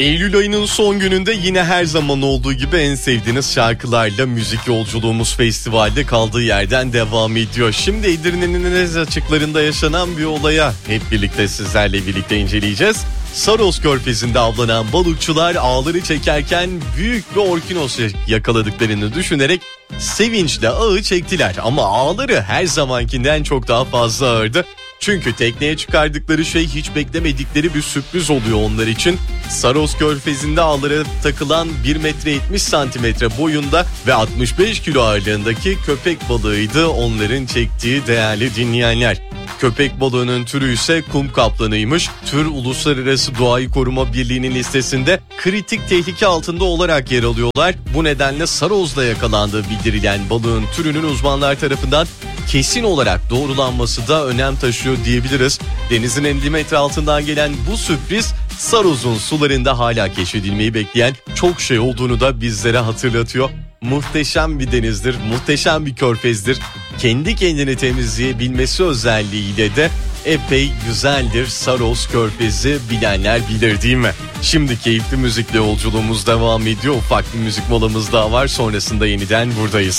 Eylül ayının son gününde yine her zaman olduğu gibi en sevdiğiniz şarkılarla müzik yolculuğumuz festivalde kaldığı yerden devam ediyor. Şimdi Edirne'nin Enes açıklarında yaşanan bir olaya hep birlikte sizlerle birlikte inceleyeceğiz. Saros Körfezi'nde avlanan balıkçılar ağları çekerken büyük bir orkinos yakaladıklarını düşünerek sevinçle ağı çektiler. Ama ağları her zamankinden çok daha fazla ağırdı. Çünkü tekneye çıkardıkları şey hiç beklemedikleri bir sürpriz oluyor onlar için. Saros Körfezi'nde ağlara takılan 1 metre 70 santimetre boyunda ve 65 kilo ağırlığındaki köpek balığıydı onların çektiği değerli dinleyenler. Köpek balığının türü ise kum kaplanıymış. Tür Uluslararası Doğayı Koruma Birliği'nin listesinde kritik tehlike altında olarak yer alıyorlar. Bu nedenle Saros'da yakalandığı bildirilen balığın türünün uzmanlar tarafından kesin olarak doğrulanması da önem taşıyor diyebiliriz. Denizin 50 metre altından gelen bu sürpriz Saros'un sularında hala keşfedilmeyi bekleyen çok şey olduğunu da bizlere hatırlatıyor. Muhteşem bir denizdir, muhteşem bir körfezdir. Kendi kendini temizleyebilmesi özelliğiyle de epey güzeldir Saros Körfezi, bilenler bilir değil mi? Şimdi keyifli müzikle yolculuğumuz devam ediyor. Ufak bir müzik molamız daha var, sonrasında yeniden buradayız.